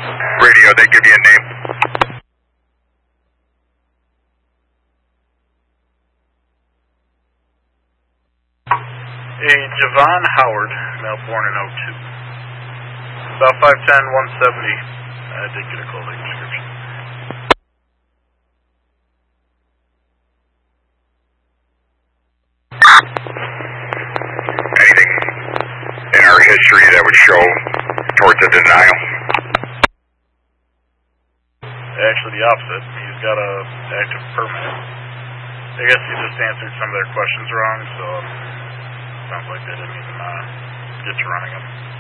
Radio, they give you a name. A Javon Howard, male born in 02. About 5'10", 170. I did get a clothing description. Anything in our history that would show towards a denial? Actually, the opposite. He's got a active permit. I guess he just answered some of their questions wrong, so sounds like they didn't even get to running him.